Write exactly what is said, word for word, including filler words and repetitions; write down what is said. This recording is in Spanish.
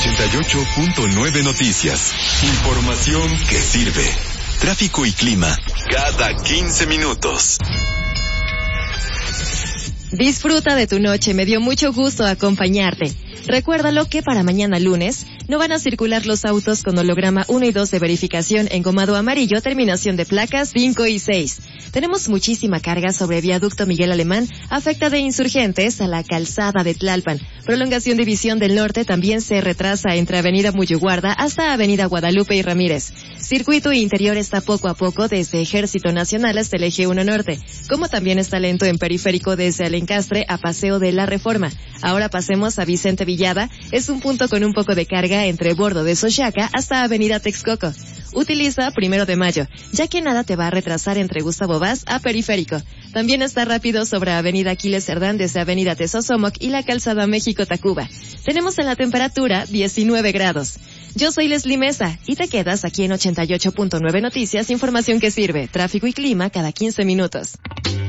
ochenta y ocho punto nueve Noticias. Información que sirve. Tráfico y clima cada quince minutos. Disfruta de tu noche, me dio mucho gusto acompañarte. Recuérdalo que para mañana lunes no van a circular los autos con holograma uno y dos de verificación engomado amarillo, terminación de placas cinco y seis. Tenemos muchísima carga sobre viaducto Miguel Alemán, afecta de Insurgentes a la calzada de Tlalpan. Prolongación División del Norte también se retrasa entre avenida Muyuguarda hasta avenida Guadalupe y Ramírez. Circuito interior está poco a poco desde Ejército Nacional hasta el eje uno Norte, como también está lento en periférico desde el Encastre a Paseo de la Reforma. Ahora pasemos a Vicente Villada, es un punto con un poco de carga entre Bordo de Xochaca hasta avenida Texcoco. Utiliza Primero de Mayo, ya que nada te va a retrasar entre Gustavo Vaz a Periférico. También está rápido sobre avenida Aquiles Cerdán desde avenida Tezosomoc y la calzada México-Tacuba. Tenemos en la temperatura diecinueve grados. Yo soy Leslie Mesa y te quedas aquí en ochenta y ocho punto nueve Noticias, información que sirve, tráfico y clima cada quince minutos.